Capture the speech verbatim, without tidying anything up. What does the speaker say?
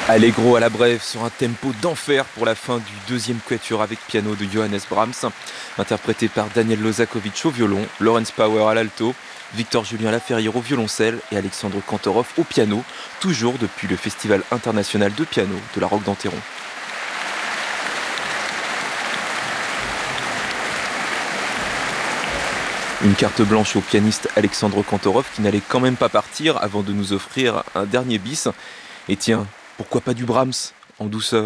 Allegro à la brève sur un tempo d'enfer pour la fin du deuxième quatuor avec piano de Johannes Brahms, interprété par Daniel Lozakovitch au violon, Lawrence Power à l'alto, Victor Julien Laferrière au violoncelle et Alexandre Kantorov au piano, toujours depuis le Festival international de piano de la Roque d'Enterron. Une carte blanche au pianiste Alexandre Kantorov qui n'allait quand même pas partir avant de nous offrir un dernier bis. Et tiens, pourquoi pas du Brahms en douceur ?